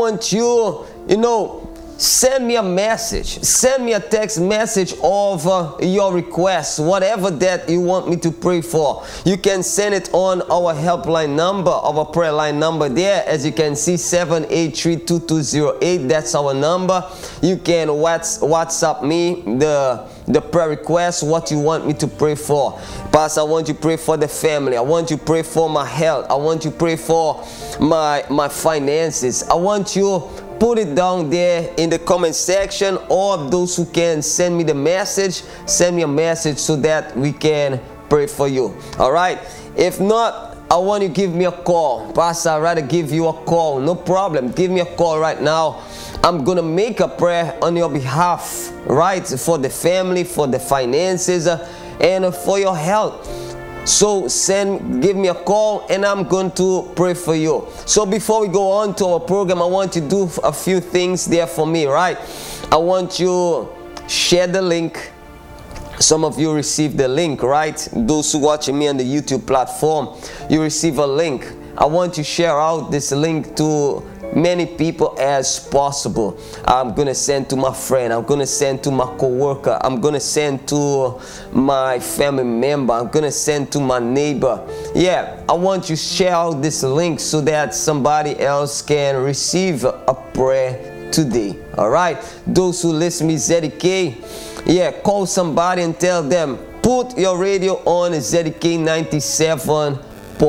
want you, send me a message. Send me a text message of your requests, whatever that you want me to pray for. You can send it on our helpline number, our prayer line number there. As you can see, 783-2208. That's our number. You can WhatsApp me the prayer request, what you want me to pray for. Pastor, I want you to pray for the family. I want you to pray for my health. I want you to pray for my finances. I want you put it down there in the comment section, or those who can send me the message, send me a message so that we can pray for you. All right. If not, I want you to give me a call. Pastor, I'd rather give you a call. No problem. Give me a call right now. I'm going to make a prayer on your behalf, right? For the family, for the finances, and for your health. So give me a call and I'm going to pray for you. So before we go on to our program, I want you to do a few things there for me, right? I want you to share the link. Some of you received the link, right? Those who watching me on the YouTube platform, you receive a link. I want you to share out this link to many people as possible. I'm gonna send to my friend, I'm gonna send to my co-worker, I'm gonna send to my family member, I'm gonna send to my neighbor. Yeah, I want you to share out this link so that somebody else can receive a prayer today. All right, those who listen to me ZDK, yeah, call somebody and tell them, put your radio on ZDK 97.1.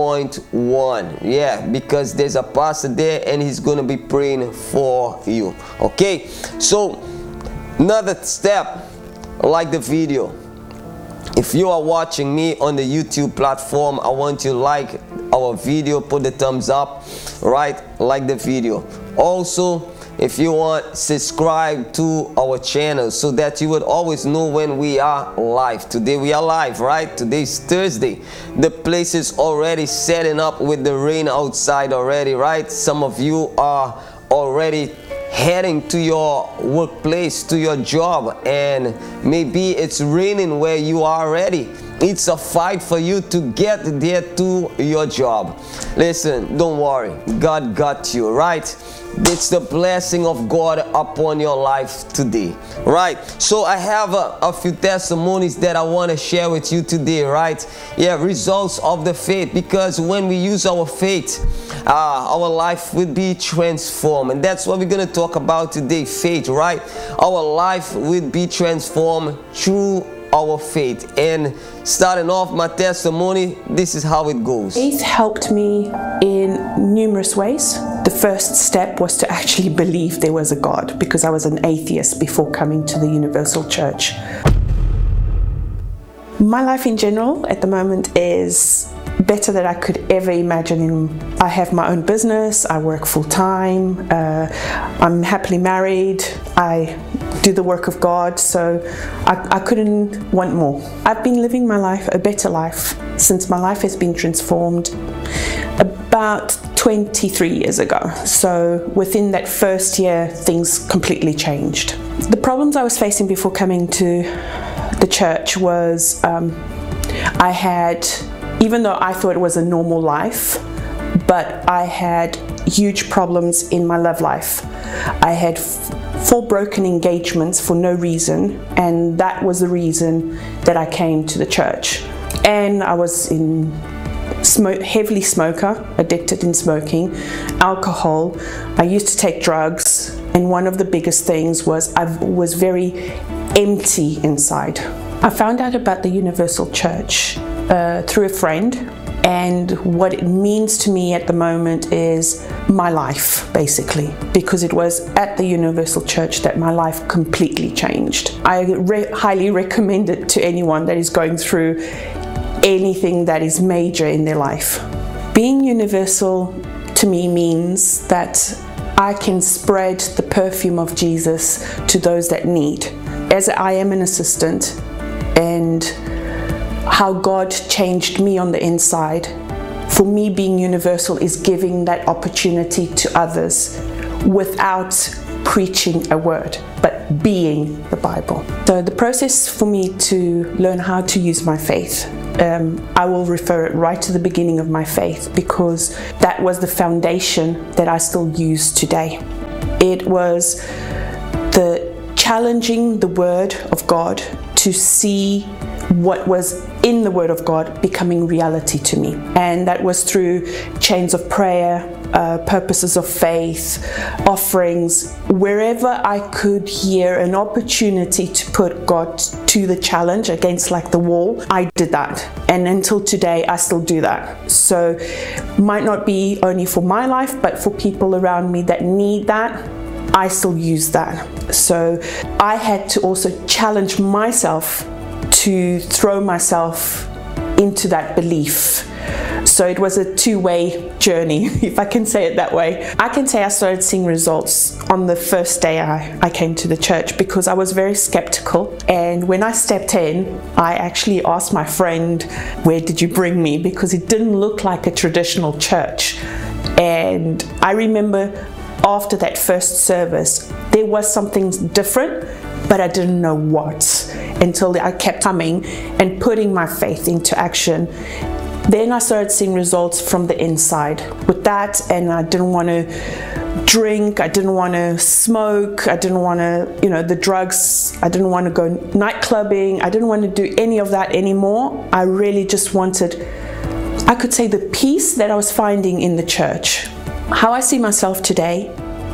Yeah, because there's a pastor there and he's gonna be praying for you. Okay, so another step, like the video. If you are watching me on the YouTube platform, I want you to like our video, put the thumbs up, right? Like the video. Also, if you want, subscribe to our channel so that you would always know when we are live. Today we are live, right? Today's Thursday. The place is already setting up with the rain outside already, right? Some of you are already heading to your workplace, to your job, and maybe it's raining where you are already. It's a fight for you to get there to your job. Listen, don't worry. God got you, right? It's the blessing of God upon your life today, right? So I have a few testimonies that I want to share with you today, right? Yeah, results of the faith, because when we use our faith, our life will be transformed, and that's what we're going to talk about today, faith, right? Our life will be transformed through our faith. And starting off my testimony, this is how it goes. Faith helped me in numerous ways. The first step was to actually believe there was a God, because I was an atheist before coming to the Universal Church. My life in general at the moment is better than I could ever imagine. I have my own business, I work full-time, I'm happily married, I do the work of God, so I couldn't want more. I've been living my life, a better life, since my life has been transformed about 23 years ago. So within that first year, things completely changed. The problems I was facing before coming to the church was I had, even though I thought it was a normal life, but I had huge problems in my love life. I had 4 broken engagements for no reason, and that was the reason that I came to the church. And I was heavily smoker, addicted in smoking, alcohol. I used to take drugs, and one of the biggest things was I was very empty inside. I found out about the Universal Church through a friend, and what it means to me at the moment is my life, basically, because it was at the Universal Church that my life completely changed. I highly recommend it to anyone that is going through anything that is major in their life. Being universal to me means that I can spread the perfume of Jesus to those that need. As I am an assistant, and how God changed me on the inside, for me being universal is giving that opportunity to others without preaching a word, but being the Bible. So the process for me to learn how to use my faith, I will refer it right to the beginning of my faith, because that was the foundation that I still use today. It was the challenging the Word of God to see what was in the Word of God becoming reality to me. And that was through chains of prayer, purposes of faith, offerings, wherever I could hear an opportunity to put God to the challenge against like the wall, I did that. And until today, I still do that. So might not be only for my life, but for people around me that need that, I still use that. So I had to also challenge myself to throw myself into that belief. So it was a two-way journey, if I can say it that way. I can say I started seeing results on the first day I came to the church, because I was very skeptical. And when I stepped in, I actually asked my friend, where did you bring me? Because it didn't look like a traditional church. And I remember after that first service, there was something different, but I didn't know what, until I kept coming and putting my faith into action. Then I started seeing results from the inside with that, and I didn't want to drink, I didn't want to smoke, I didn't want to, the drugs, I didn't want to go night clubbing, I didn't want to do any of that anymore. I really just wanted, I could say, the peace that I was finding in the church. How I see myself today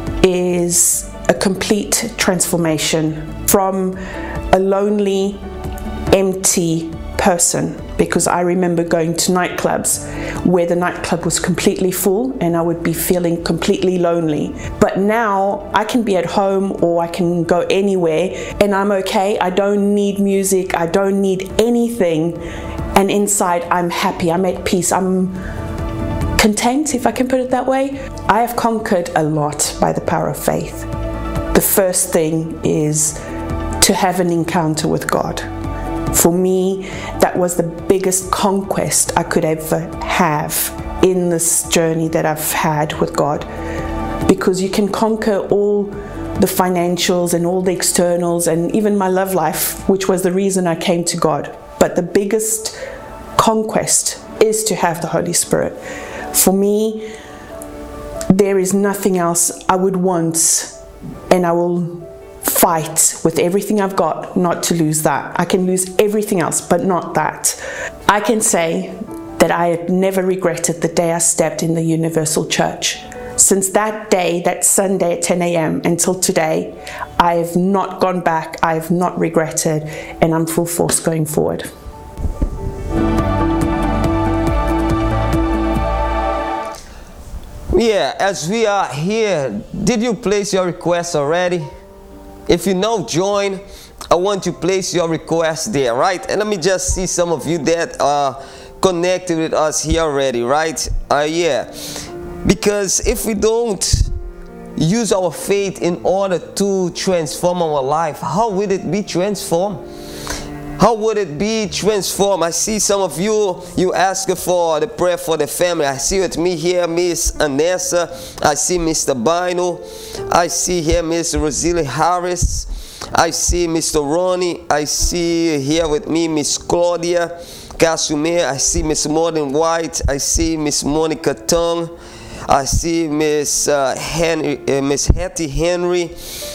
is a complete transformation from a lonely, empty person, because I remember going to nightclubs where the nightclub was completely full and I would be feeling completely lonely. But now I can be at home or I can go anywhere and I'm okay. I don't need music, I don't need anything, and inside I'm happy, I'm at peace, I'm content, if I can put it that way. I have conquered a lot by the power of faith. The first thing is to have an encounter with God. For me, that was the biggest conquest I could ever have in this journey that I've had with God. Because you can conquer all the financials and all the externals and even my love life, which was the reason I came to God. But the biggest conquest is to have the Holy Spirit. For me, there is nothing else I would want, and I will fight with everything I've got not to lose that. I can lose everything else, but not that. I can say that I have never regretted the day I stepped in the Universal Church. Since that day, that Sunday at 10 a.m. until today, I have not gone back, I have not regretted, and I'm full force going forward. Yeah, as we are here, did you place your request already? If you now join, I want you to place your request there, right? And let me just see some of you that are connected with us here already, right? Yeah, because if we don't use our faith in order to transform our life, how will it be transformed? How would it be transformed? I see some of you ask for the prayer for the family. I see with me here Miss Anessa. I see Mr. Bino. I see here Miss Rosalie Harris. I see Mr. Ronnie. I see here with me Miss Claudia Casume. I see Miss Morgan White. I see Miss Monica Tong. I see Miss Miss Hattie Henry.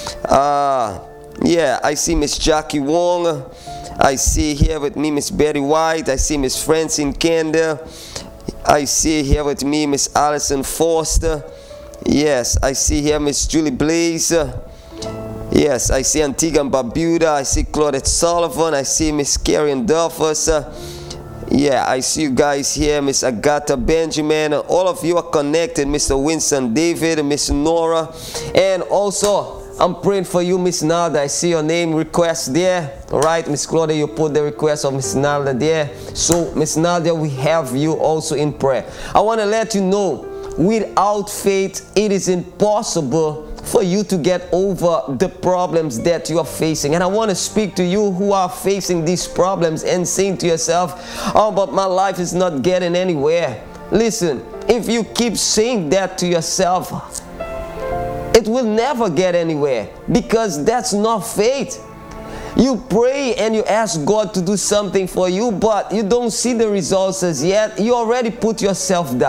Yeah, I see Miss Jackie Wong. I see here with me Miss Betty White. I see Miss Francine Kenda. I see here with me Miss Allison Foster. Yes, I see here Miss Julie Blaze. Yes, I see Antigua and Barbuda. I see Claudette Sullivan. I see Miss Karen Duffus. Yeah, I see you guys here, Miss Agatha Benjamin. All of you are connected. Mr. Winston David, Miss Nora, and also I'm praying for you, Miss Nalda. I see your name request there. All right, Miss Claudia, you put the request of Miss Nalda there. So, Miss Nalda, we have you also in prayer. I want to let you know, without faith, it is impossible for you to get over the problems that you are facing. And I want to speak to you who are facing these problems and saying to yourself, oh, but my life is not getting anywhere. Listen, if you keep saying that to yourself, it will never get anywhere, because that's not faith. You pray and you ask God to do something for you, but you don't see the results as yet. You already put yourself down.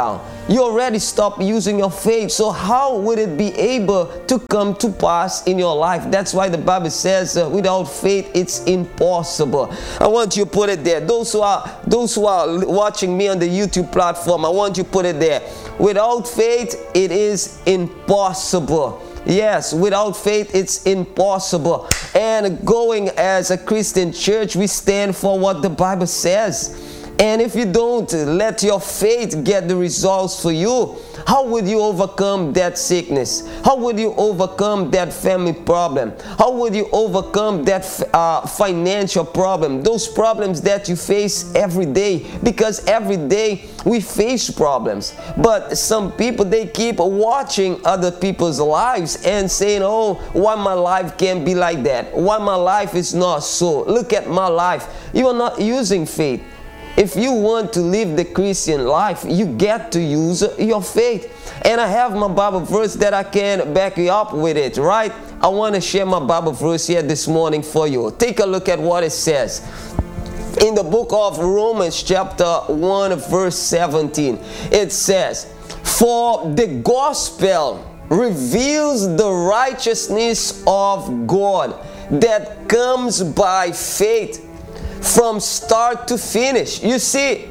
You already stopped using your faith. So how would it be able to come to pass in your life? That's why the Bible says without faith it's impossible. I want you to put it there. Those who are watching me on the YouTube platform, I want you to put it there. Without faith it is impossible. Yes, without faith it's impossible. And going as a Christian church, we stand for what the Bible says. And if you don't let your faith get the results for you, how would you overcome that sickness? How would you overcome that family problem? How would you overcome that financial problem? Those problems that you face every day, because every day we face problems. But some people, they keep watching other people's lives and saying, oh, why my life can't be like that? Why my life is not so? Look at my life. You are not using faith. If you want to live the Christian life, you get to use your faith. And I have my Bible verse that I can back you up with it, right? I want to share my Bible verse here this morning for you. Take a look at what it says. In the book of Romans chapter 1 verse 17, it says, "For the gospel reveals the righteousness of God that comes by faith from start to finish." You see,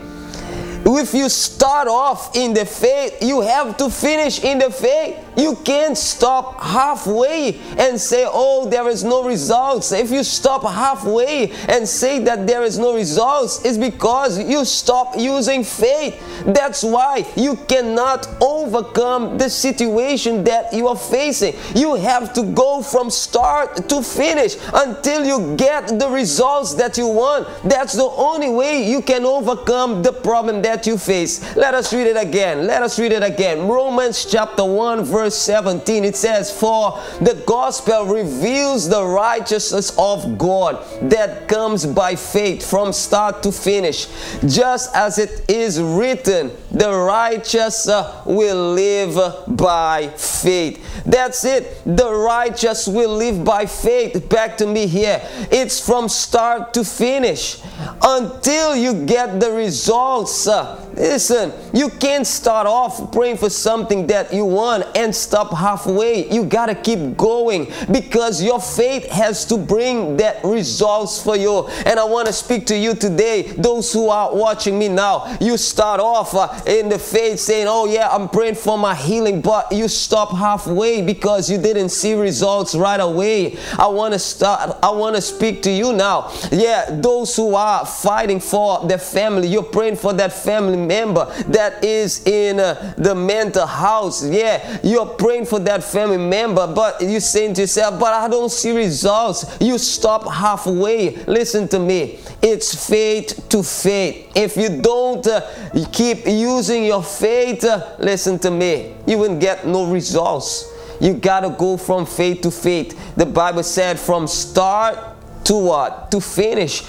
if you start off in the faith, you have to finish in the faith. You can't stop halfway and say, oh, there is no results. If you stop halfway and say that there is no results, it's because you stop using faith. That's why you cannot overcome the situation that you are facing. You have to go from start to finish until you get the results that you want. That's the only way you can overcome the problem that you face. Let us read it again. Let us read it again. Romans chapter 1 verse 17, it says, "For the gospel reveals the righteousness of God that comes by faith from start to finish. Just as it is written, the righteous will live by faith." That's it. The righteous will live by faith. Back to me here. It's from start to finish until you get the results. Listen, you can't start off praying for something that you want and stop halfway. You gotta keep going because your faith has to bring that results for you. And I want to speak to you today, those who are watching me now. You start off in the faith saying, oh yeah, I'm praying for my healing, but you stop halfway because you didn't see results right away. I want to speak to you now. Yeah, those who are fighting for their family, you're praying for that family member that is in the mental house. Yeah, you're praying for that family member, but you're saying to yourself, but I don't see results. You stop halfway. Listen to me. It's faith to faith. If you don't keep using your faith, listen to me, you will get no results. You gotta go from faith to faith. The Bible said from start to what? To finish,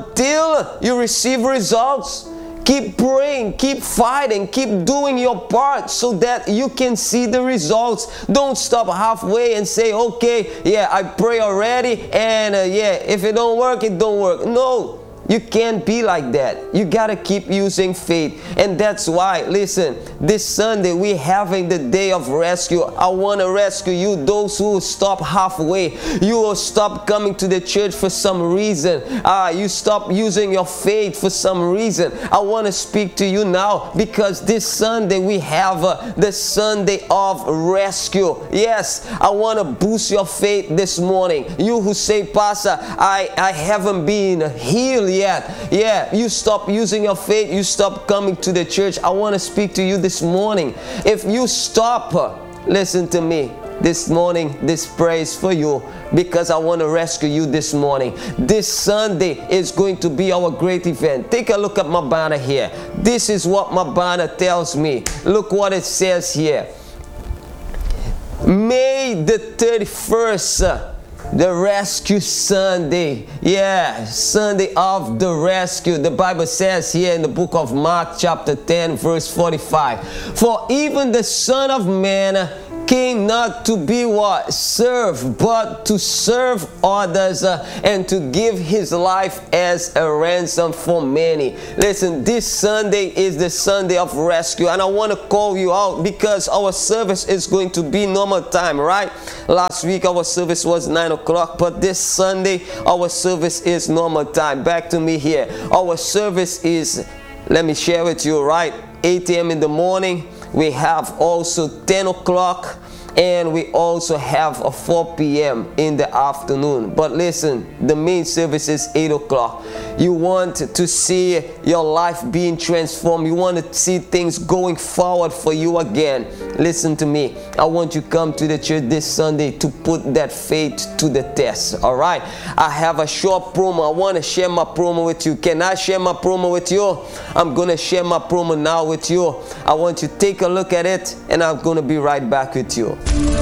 until you receive results. Keep praying, keep fighting, keep doing your part so that you can see the results. Don't stop halfway and say, okay, yeah, I pray already, and yeah, if it don't work, it don't work. No. You can't be like that. You gotta keep using faith. And that's why, listen, this Sunday we're having the day of rescue. I want to rescue you, those who stop halfway. You will stop coming to the church for some reason. You stop using your faith for some reason. I want to speak to you now because this Sunday we have the Sunday of rescue. Yes, I want to boost your faith this morning. You who say, Pastor, I haven't been healed yet. Yeah, you stop using your faith, you stop coming to the church. I want to speak to you this morning. If you stop, listen to me. This morning, this prayer is for you because I want to rescue you this morning. This Sunday is going to be our great event. Take a look at my banner here. This is what my banner tells me. Look what it says here. May the 31st, the Rescue Sunday. Yeah, Sunday of the Rescue. The Bible says here in the book of Mark chapter 10 verse 45, "For even the Son of Man came not to be what? Served, but to serve others and to give his life as a ransom for many. Listen, this Sunday is the Sunday of rescue, and I want to call you out because our service is going to be normal time, right? Last week our service was 9 o'clock, but this Sunday our service is normal time. Back to me here. Our service is, let me share with you, right? 8 a.m. in the morning. We have also 10 o'clock, and we also have a 4 p.m. in the afternoon. But listen, the main service is 8 o'clock. You want to see your life being transformed. You want to see things going forward for you again. Listen to me. I want you to come to the church this Sunday to put that faith to the test. All right? I have a short promo. I want to share my promo with you. Can I share my promo with you? I'm going to share my promo now with you. I want you to take a look at it, and I'm going to be right back with you.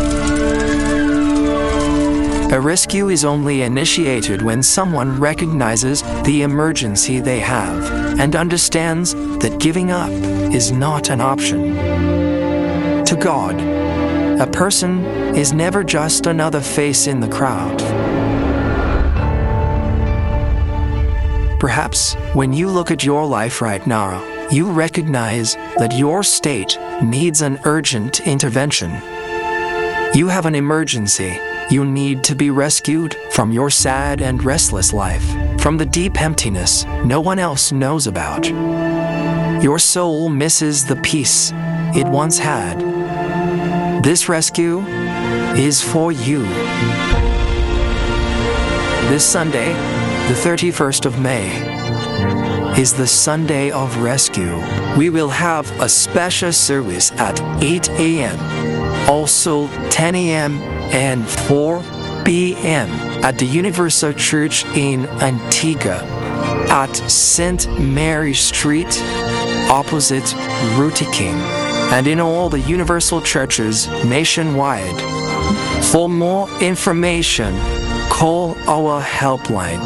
A rescue is only initiated when someone recognizes the emergency they have and understands that giving up is not an option. To God, a person is never just another face in the crowd. Perhaps when you look at your life right now, you recognize that your state needs an urgent intervention. You have an emergency. You need to be rescued from your sad and restless life, from the deep emptiness no one else knows about. Your soul misses the peace it once had. This rescue is for you. This Sunday, the 31st of May, is the Sunday of Rescue. We will have a special service at 8 a.m., also 10 a.m. and 4 p.m. at the Universal Church in Antigua at St. Mary Street, opposite Rutiking, and in all the Universal Churches nationwide. For more information, call our helpline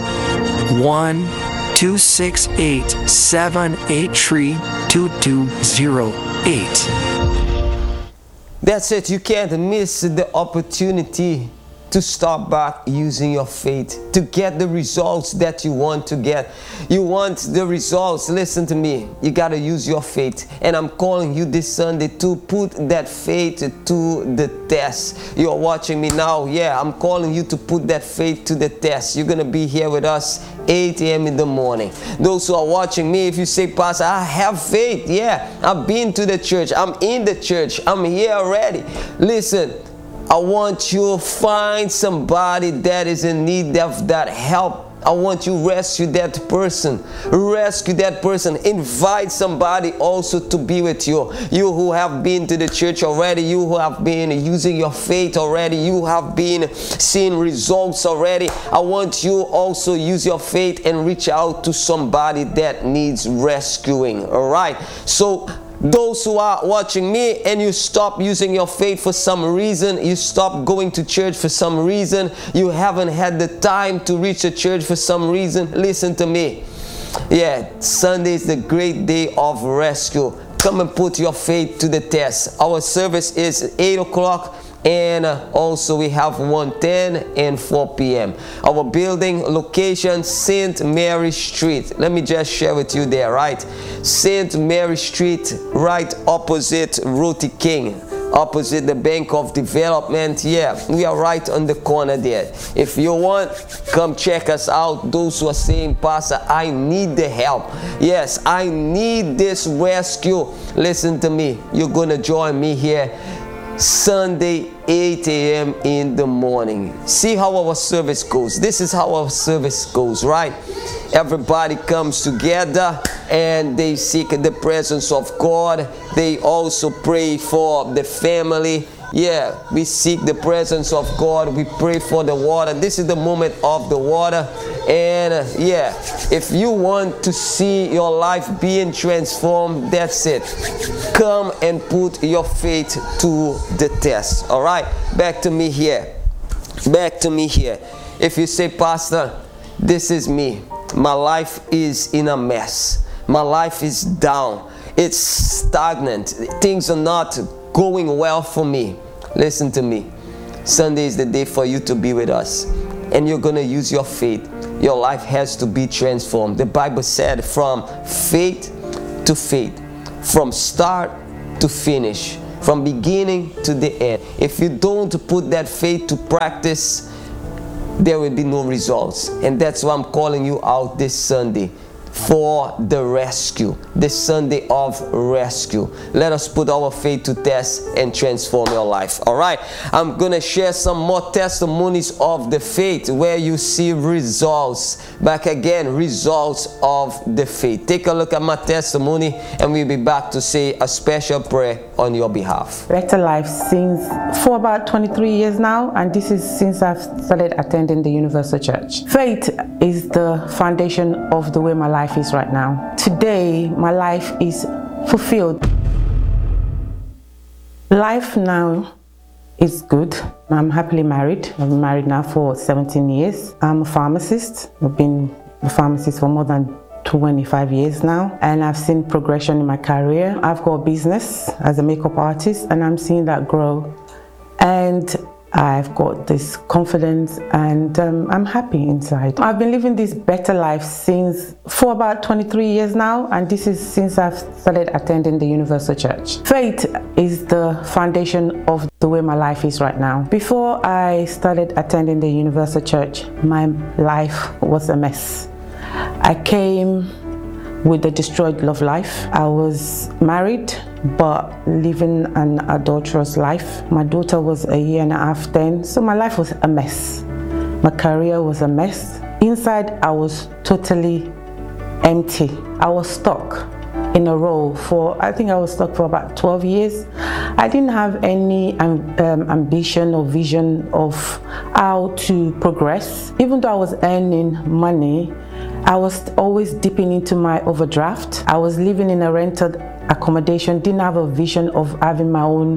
1-268-783-2208. That's it. You can't miss the opportunity to start back using your faith to get the results that you want to get. You want the results, listen to me, you got to use your faith. And I'm calling you this Sunday to put that faith to the test. You're watching me now. Yeah, I'm calling you to put that faith to the test. You're going to be here with us 8 a.m. in the morning. Those who are watching me, if you say, Pastor, I have faith. Yeah, I've been to the church. I'm in the church. I'm here already. Listen, I want you to find somebody that is in need of that help. I want you to rescue that person. Rescue that person. Invite somebody also to be with you. You who have been to the church already. You who have been using your faith already. You have been seeing results already. I want you also use your faith and reach out to somebody that needs rescuing. All right. So those who are watching me and you stop using your faith for some reason, you stop going to church for some reason, you haven't had the time to reach a church for some reason, listen to me. Yeah, Sunday is the great day of rescue. Come and put your faith to the test. Our service is 8 o'clock. And also we have 1:10 and 4 p.m. Our building location, St. Mary Street. Let me just share with you there, right? St. Mary Street, right opposite Rutiking, opposite the Bank of Development. Yeah, we are right on the corner there. If you want, come check us out. Those who are saying, Pastor, I need the help. Yes, I need this rescue. Listen to me. You're going to join me here Sunday 8 a.m. in the morning. See how our service goes. This is how our service goes, right? Everybody comes together and they seek the presence of God. They also pray for the family. Yeah, we seek the presence of God. We pray for the water. This is the moment of the water. And yeah, if you want to see your life being transformed, that's it. Come and put your faith to the test. All right, back to me here. Back to me here. If you say, Pastor, this is me. My life is in a mess. My life is down. It's stagnant. Things are not going well for me. Listen to me. Sunday is the day for you to be with us. And you're going to use your faith. Your life has to be transformed. The Bible said from faith to faith. From start to finish. From beginning to the end. If you don't put that faith to practice, there will be no results. And that's why I'm calling you out this Sunday for the rescue, the Sunday of rescue. Let us put our faith to test and transform your life. All right, I'm gonna share some more testimonies of the faith where you see results. Back again, results of the faith. Take a look at my testimony, and we'll be back to say a special prayer on your behalf. Better Life for about 23 years now, and this is since I've started attending the Universal Church. Faith is the foundation of the way my life is right now. Today, my life is fulfilled. Life now is good. I'm happily married. I've been married now for 17 years. I'm a pharmacist. I've been a pharmacist for more than 25 years now, and I've seen progression in my career. I've got a business as a makeup artist, and I'm seeing that grow. And I've got this confidence, and I'm happy inside. I've been living this better life for about 23 years now, and this is since I've started attending the Universal Church. Faith is the foundation of the way my life is right now. Before I started attending the Universal Church, my life was a mess. I came with a destroyed love life. I was married but living an adulterous life. My daughter was 1.5 years then, so my life was a mess. My career was a mess. Inside, I was totally empty. I was stuck in a role for about 12 years. I didn't have any ambition or vision of how to progress. Even though I was earning money, I was always dipping into my overdraft. I was living in a rented accommodation, didn't have a vision of having my own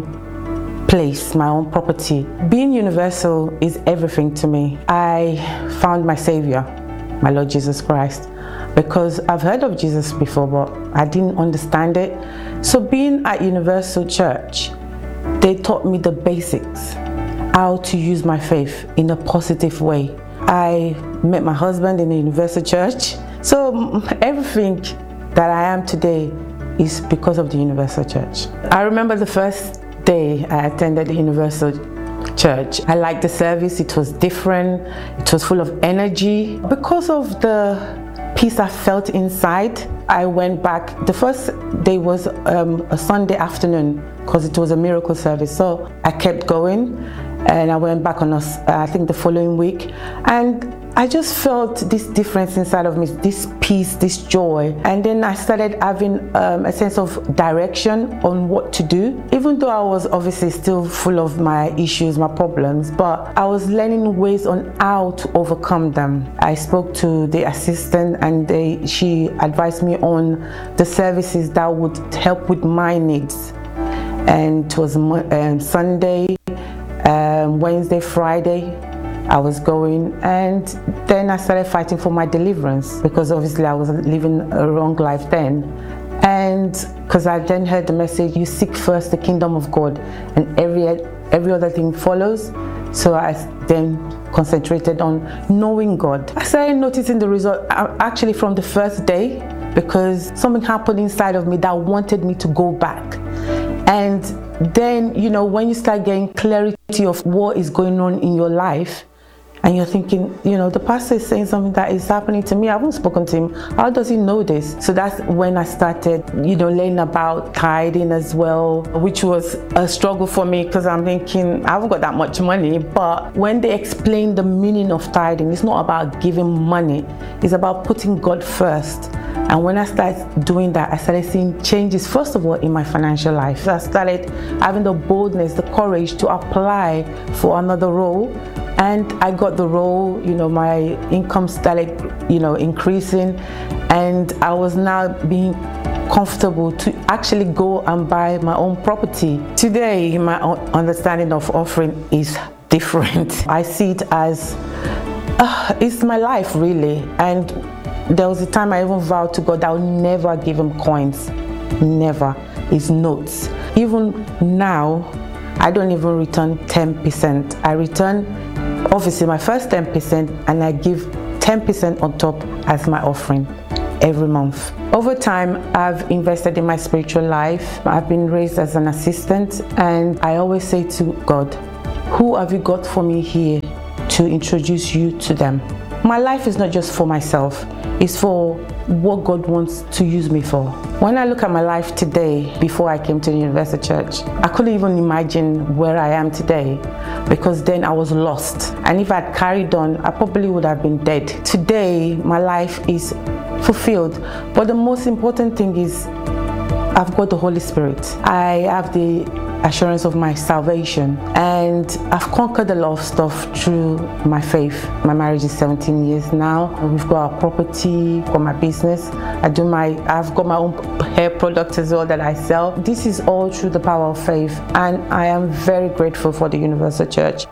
place, my own property. Being universal is everything to me. I found my Savior, my Lord Jesus Christ, because I've heard of Jesus before, but I didn't understand it. So being at Universal Church, they taught me the basics, how to use my faith in a positive way. I met my husband in the Universal Church. So everything that I am today is because of the Universal Church. I remember the first day I attended the Universal Church. I liked the service. It was different. It was full of energy. Because of the peace I felt inside, I went back. The first day was a Sunday afternoon because it was a miracle service. So I kept going, and I went back on I think the following week, and I just felt this difference inside of me, this peace, this joy. And then I started having a sense of direction on what to do, even though I was obviously still full of my issues, my problems, but I was learning ways on how to overcome them. I spoke to the assistant, and she advised me on the services that would help with my needs. And it was Sunday, Wednesday, Friday, I was going, and then I started fighting for my deliverance, because obviously I was living a wrong life then. And because I then heard the message, you seek first the kingdom of God and every other thing follows. So I then concentrated on knowing God. I started noticing the result actually from the first day, because something happened inside of me that wanted me to go back. And then, when you start getting clarity of what is going on in your life, and you're thinking, the pastor is saying something that is happening to me. I haven't spoken to him. How does he know this? So that's when I started, learning about tithing as well, which was a struggle for me, because I'm thinking, I haven't got that much money. But when they explain the meaning of tithing, it's not about giving money. It's about putting God first. And when I started doing that, I started seeing changes, first of all, in my financial life. So I started having the boldness, the courage to apply for another role. And I got the role, my income started, increasing. And I was now being comfortable to actually go and buy my own property. Today, my understanding of offering is different. I see it as, it's my life, really. And there was a time I even vowed to God that I would never give him coins. Never. It's notes. Even now, I don't even return 10%. I return obviously my first 10% and I give 10% on top as my offering every month. Over time, I've invested in my spiritual life. I've been raised as an assistant, and I always say to God, who have you got for me here to introduce you to them? My life is not just for myself, it's for what God wants to use me for. When I look at my life today, before I came to the Universal Church, I couldn't even imagine where I am today, because then I was lost. And if I'd carried on, I probably would have been dead. Today, my life is fulfilled. But the most important thing is I've got the Holy Spirit. I have the assurance of my salvation, and I've conquered a lot of stuff through my faith. My marriage is 17 years now. We've got our property, got my business. I've got my own hair products as well that I sell. This is all through the power of faith, and I am very grateful for the Universal Church.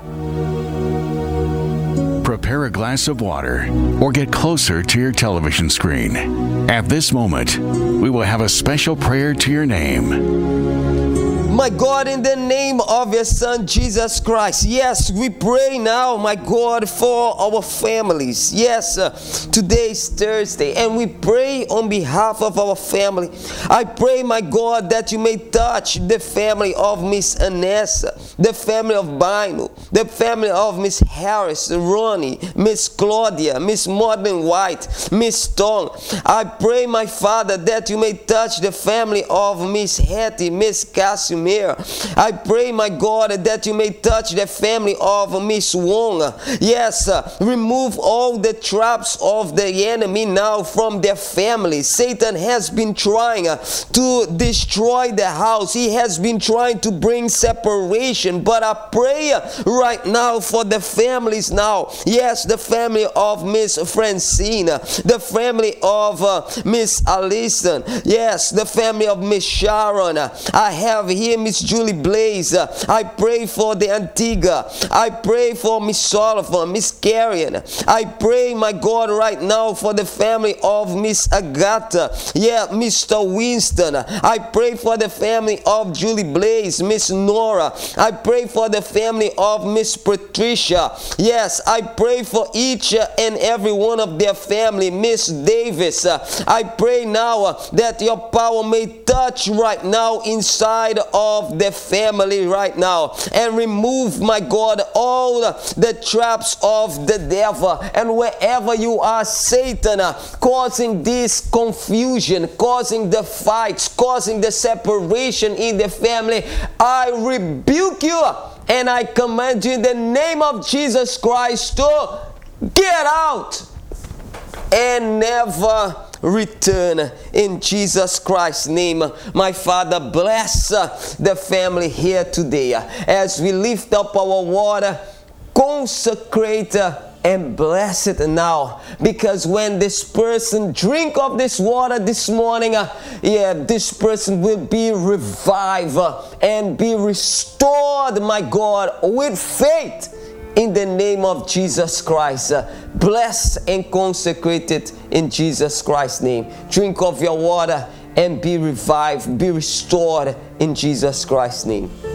Prepare a glass of water or get closer to your television screen. At this moment, we will have a special prayer to your name. My God, in the name of your Son, Jesus Christ, yes, we pray now, my God, for our families. Yes, today is Thursday, and we pray on behalf of our family. I pray, my God, that you may touch the family of Miss Anessa, the family of Bino, the family of Miss Harris, Ronnie, Miss Claudia, Miss Maudlin White, Miss Tong. I pray, my Father, that you may touch the family of Miss Hetty, Miss Casimir. I pray, my God, that you may touch the family of Miss Wong. Yes, remove all the traps of the enemy now from their family. Satan has been trying to destroy the house. He has been trying to bring separation, but I pray right now for the families now. Yes, the family of Miss Francine, the family of Miss Alison. Yes, the family of Miss Sharon. I have here Miss Julie Blaze. I pray for the Antigua. I pray for Miss Sullivan, Miss Carrion. I pray, my God, right now for the family of Miss Agatha. Yeah, Mr. Winston. I pray for the family of Julie Blaze, Miss Nora. I pray for the family of Miss Patricia. Yes, I pray for each and every one of their family. Miss Davis. I pray now that your power may touch right now inside of the family right now, and remove, my God, all the traps of the devil. And wherever you are, Satan, causing this confusion, causing the fights, causing the separation in the family, I rebuke you and I command you in the name of Jesus Christ to get out and never return in Jesus Christ's name. My Father, bless the family here today as we lift up our water. Consecrate and bless it now, because when this person drink of this water this morning, this person will be revived and be restored, my God, with faith. In the name of Jesus Christ, bless and consecrate it in Jesus Christ's name. Drink of your water and be revived, be restored in Jesus Christ's name.